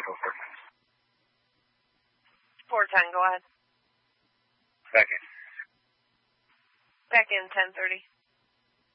Echo 4. 410, go ahead. Back in. Back in 10:30.